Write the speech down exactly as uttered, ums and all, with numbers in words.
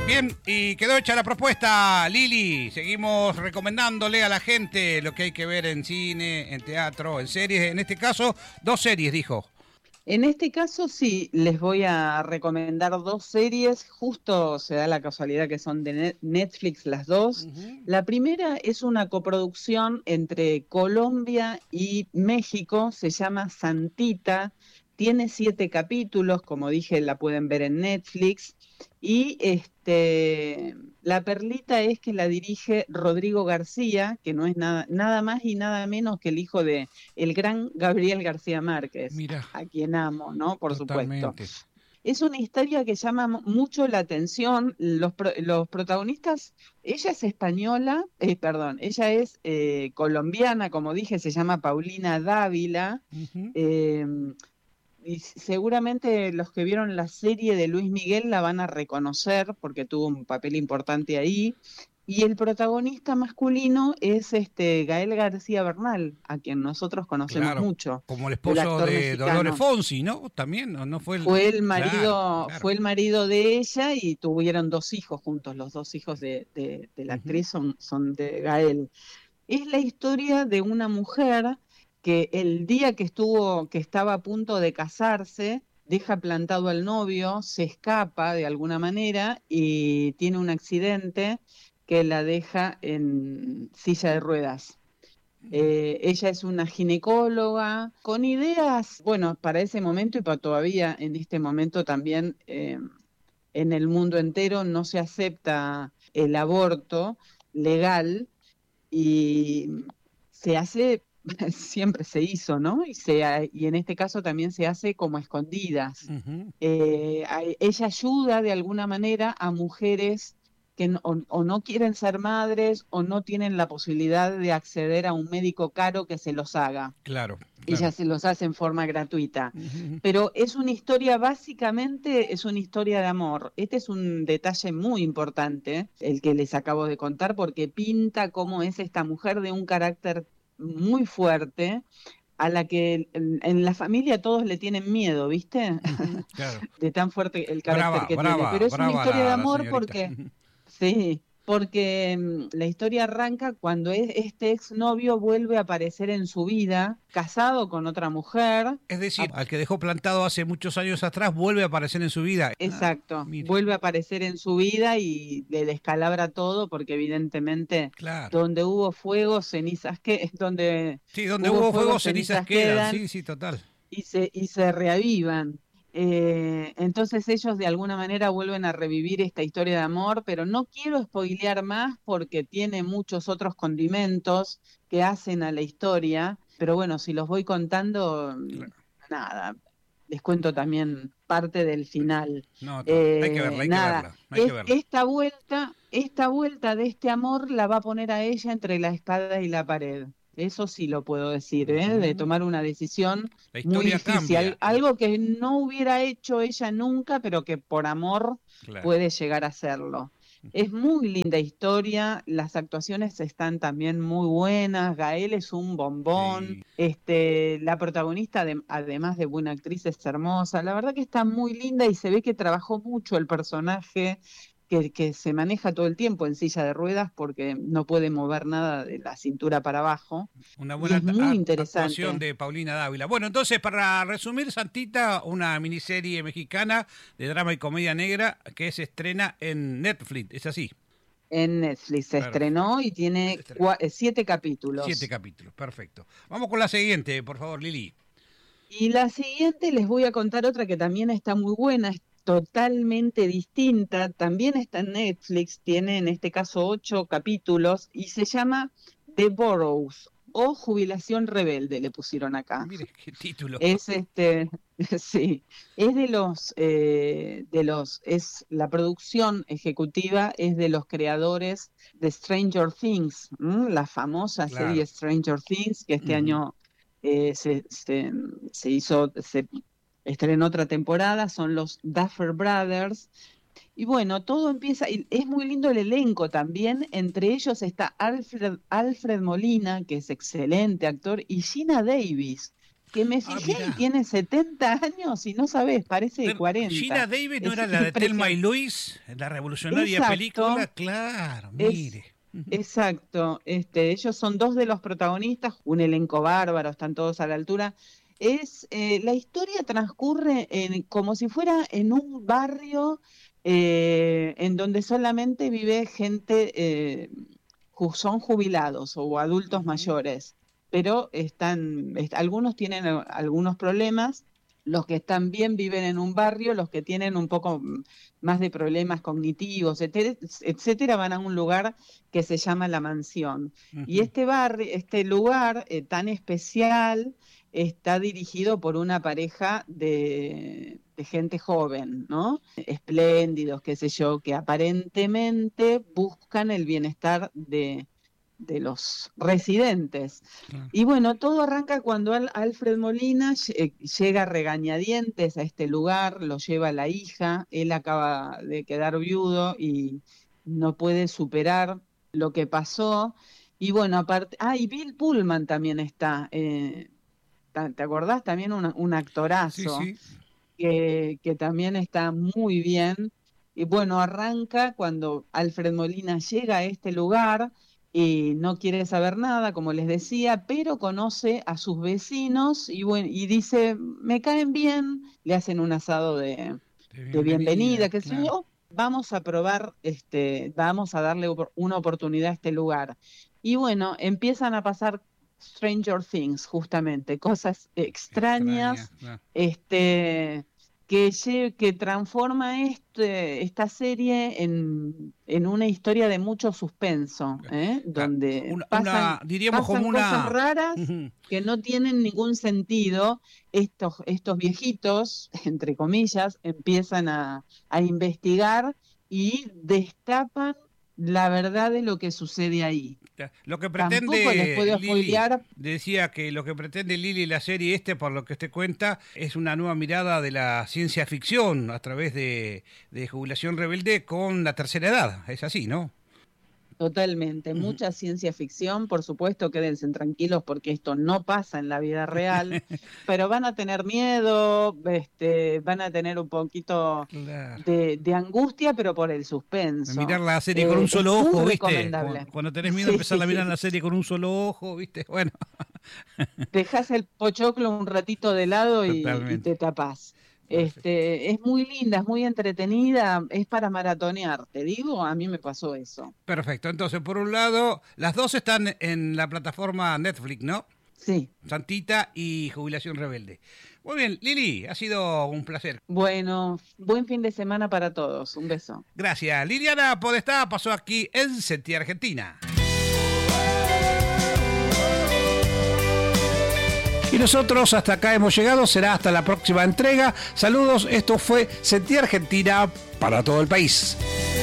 Bien, y quedó hecha la propuesta, Lili. Seguimos recomendándole a la gente lo que hay que ver en cine, en teatro, en series. En este caso, dos series, dijo. En este caso sí, les voy a recomendar dos series, justo se da la casualidad que son de Netflix las dos. Uh-huh. La primera es una coproducción entre Colombia y México, se llama Santita, tiene siete capítulos, como dije, la pueden ver en Netflix, y este, la perlita es que la dirige Rodrigo García, que no es nada, nada más y nada menos que el hijo de el gran Gabriel García Márquez, Mira, a quien amo, ¿no? Por totalmente. supuesto. Es una historia que llama mucho la atención. Los, pro, los protagonistas, ella es española, eh, perdón, ella es eh, colombiana, como dije, se llama Paulina Dávila. Uh-huh. Eh, y seguramente los que vieron la serie de Luis Miguel la van a reconocer porque tuvo un papel importante ahí. Y el protagonista masculino es este Gael García Bernal, a quien nosotros conocemos Claro, mucho. como el esposo el de mexicano. Dolores Fonsi, ¿no? También, ¿no, no fue el fue el marido, claro, claro. fue el marido de ella y tuvieron dos hijos juntos. Los dos hijos de, de, de la actriz son, son de Gael. Es la historia de una mujer que el día que estuvo, que estaba a punto de casarse, deja plantado al novio, se escapa de alguna manera y tiene un accidente que la deja en silla de ruedas. Eh, ella es una ginecóloga con ideas, bueno, para ese momento y para todavía en este momento también eh, en el mundo entero no se acepta el aborto legal y se hace, siempre se hizo, ¿no? Y, se, y en este caso también se hace como escondidas. Uh-huh. Eh, a, ella ayuda de alguna manera a mujeres que no, o, o no quieren ser madres o no tienen la posibilidad de acceder a un médico caro que se los haga. Claro, claro. Ella se los hace en forma gratuita. Uh-huh. Pero es una historia, básicamente, es una historia de amor. Este es un detalle muy importante, el que les acabo de contar, porque pinta cómo es esta mujer de un carácter muy fuerte, a la que en, en la familia todos le tienen miedo, ¿viste? Uh-huh, claro. De tan fuerte el carácter brava, que brava, tiene. Pero es brava una historia la, de amor la porque... Sí, porque um, la historia arranca cuando es, este exnovio vuelve a aparecer en su vida, casado con otra mujer. Es decir, a... al que dejó plantado hace muchos años atrás, vuelve a aparecer en su vida. Exacto, ah, vuelve a aparecer en su vida y le descalabra todo porque evidentemente claro. donde hubo fuego, cenizas que donde Sí, donde hubo, hubo fuego, fuego, cenizas, cenizas quedan, quedan. Sí, sí, total. Y se, y se reavivan. Eh, entonces ellos de alguna manera vuelven a revivir esta historia de amor, pero no quiero spoilear más porque tiene muchos otros condimentos que hacen a la historia, pero bueno, si los voy contando, claro. Nada, les cuento también parte del final. No, eh, hay que verla, hay nada. que verla. Hay es, que verla. Esta vuelta, esta vuelta de este amor la va a poner a ella entre la espada y la pared. Eso sí lo puedo decir, ¿eh? Uh-huh. De tomar una decisión muy difícil, cambia. Algo que no hubiera hecho ella nunca, pero que por amor claro. puede llegar a hacerlo. Es muy linda historia, las actuaciones están también muy buenas, Gael es un bombón, sí. este, la protagonista, de, además de buena actriz, es hermosa, la verdad que está muy linda y se ve que trabajó mucho el personaje, que, que se maneja todo el tiempo en silla de ruedas porque no puede mover nada de la cintura para abajo. Una buena y es muy interesante. actuación de Paulina Dávila. Bueno, entonces, para resumir, Santita, una miniserie mexicana de drama y comedia negra que se estrena en Netflix, ¿es así? En Netflix se Perfecto. estrenó y tiene estrenó. siete capítulos. Siete capítulos, perfecto. Vamos con la siguiente, por favor, Lili. Y la siguiente les voy a contar otra que también está muy buena, totalmente distinta, también está en Netflix, tiene en este caso ocho capítulos y se llama The Burrows o Jubilación Rebelde, le pusieron acá. Mire qué título. Es este, sí, es de los, eh, de los, es la producción ejecutiva es de los creadores de Stranger Things, ¿m? La famosa claro. serie Stranger Things que este uh-huh. año eh, se, se, se hizo, se estrenó otra temporada, son los Duffer Brothers. Y bueno, todo empieza, y es muy lindo el elenco también, entre ellos está Alfred, Alfred Molina, que es excelente actor, y Gina Davis, que me fijé ah, y tiene setenta años y no sabés, parece de cuarenta. Gina Davis no es era la de Thelma y Luis, la revolucionaria Exacto, película, claro, mire. Es, exacto, este, ellos son dos de los protagonistas, un elenco bárbaro, están todos a la altura. Es eh, la historia transcurre en, como si fuera en un barrio eh, en donde solamente vive gente, eh, son jubilados o adultos uh-huh. mayores, pero están, est- algunos tienen a- algunos problemas, los que están bien viven en un barrio, los que tienen un poco más de problemas cognitivos, etcétera, etcétera van a un lugar que se llama La Mansión. Uh-huh. Y este barrio, este lugar eh, tan especial está dirigido por una pareja de, de gente joven, ¿no? Espléndidos, qué sé yo, que aparentemente buscan el bienestar de, de los residentes. Claro. Y bueno, todo arranca cuando Al- Alfred Molina eh, llega a regañadientes a este lugar, lo lleva la hija, él acaba de quedar viudo y no puede superar lo que pasó. Y bueno, aparte, ah, y Bill Pullman también está, eh, ¿te acordás? También un, un actorazo sí, sí. Que, que también está muy bien. Y bueno, arranca cuando Alfred Molina llega a este lugar y no quiere saber nada, como les decía, pero conoce a sus vecinos y, bueno, y dice, me caen bien, le hacen un asado de, de bienvenida, de bienvenida que claro. oh, vamos a probar, este, vamos a darle una oportunidad a este lugar. Y bueno, empiezan a pasar Stranger Things, justamente, cosas extrañas, Extraña, claro. este, que, que transforma este, esta serie en, en una historia de mucho suspenso, ¿eh? Claro. Donde una, pasan, una, diríamos pasan como una... cosas raras uh-huh. que no tienen ningún sentido. Estos, estos viejitos, entre comillas, empiezan a, a investigar y destapan la verdad de lo que sucede ahí. Lo que pretende les puedo Lili, decía que lo que pretende Lili la serie este, por lo que usted cuenta, es una nueva mirada de la ciencia ficción a través de, de Jubilación Rebelde con la tercera edad, es así, ¿no? Totalmente, uh-huh. Mucha ciencia ficción, por supuesto, quédense tranquilos porque esto no pasa en la vida real, pero van a tener miedo, este, van a tener un poquito claro. de, de angustia, pero por el suspenso. Mirar la serie eh, con un solo ojo, ¿viste? Cuando, cuando tenés miedo sí, empezar sí, a mirar sí. la serie con un solo ojo, ¿viste? Bueno. Dejás el pochoclo un ratito de lado y, y te tapás. Este, es muy linda, es muy entretenida, es para maratonear, te digo, a mí me pasó eso. Perfecto, entonces por un lado, las dos están en la plataforma Netflix, ¿no? Sí. Santita y Jubilación Rebelde. Muy bien, Lili, ha sido un placer. Bueno, buen fin de semana para todos, un beso. Gracias. Liliana Podestá pasó aquí en Sentí Argentina. Y nosotros hasta acá hemos llegado, será hasta la próxima entrega. Saludos, esto fue Sentí Argentina para todo el país.